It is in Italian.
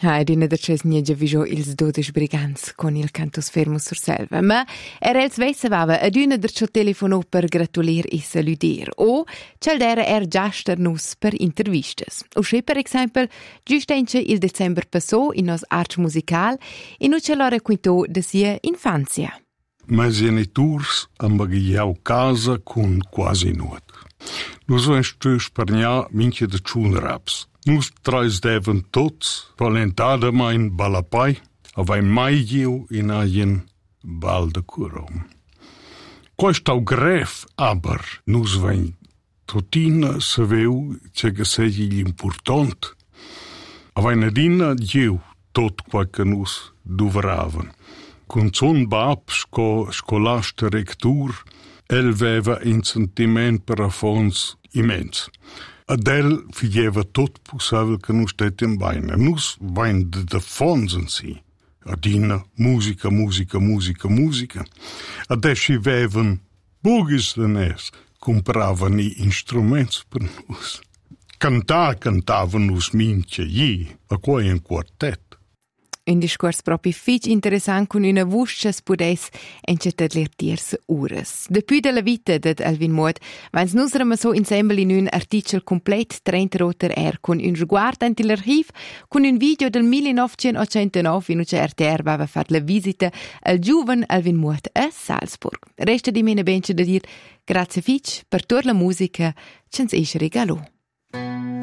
Adina da Ces nieggia viso ils 12 brigants con il cantus fermus sur selva. Ma els vessa vava aduna da ciò telefono per gratulir e saludir. O c'aldera giaster nus per intervistas. O se per esempio giustamente il december passò in nos art musical e nu ce l'ora quinto da sia infanzia. Ma genitors han baghiau casa con quasi nuot. Nus van stu spargnar minche de tschunraps. Nus treis deven tots valentada mein balapai, avai mai giu in aien bal de curom. Questau gref aber nus vain totina saveu ce che segi l'important. Avai nadina giu tot quai che nus duvraven. Con son bab scolaste rectur, el veva in sentiment per affons immens. Adel figlieva tot possibile che nus stetem baina. Nus vain de fonsen si. Adina musica. Adesci veven bugis de nes, compravan i instruments per nus. Cantavan nus mince a quai un quartet. Un discors proprio fich interessant con una vuscia spudes encetat lertiers ures. Depuis de la vita d'ed Alvin Muot, vans nus ramasso insieme in un artikel complet 30 roter con un riguard anti l'archiv, con un video del 1989 in cui RTR va far la visita al giuven Alvin Muot a Salzburg. Resta di mene benche da dir grazie fich per tutta la musica che ens regalo.